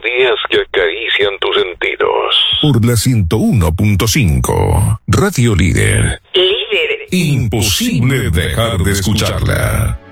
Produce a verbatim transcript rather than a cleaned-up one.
melodías que acarician tus sentidos. Por la ciento uno punto cinco, Radio Líder. Líder. Imposible dejar de escucharla.